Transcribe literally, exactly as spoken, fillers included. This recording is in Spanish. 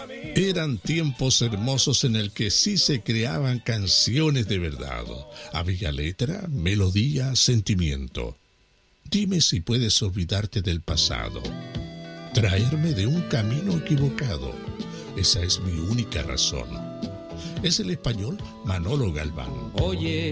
Eran tiempos hermosos en el que sí se creaban canciones de verdad. Había letra, melodía, sentimiento. Dime si puedes olvidarte del pasado, traerme de un camino equivocado. Esa es mi única razón. Es el español Manolo Galván. Oye,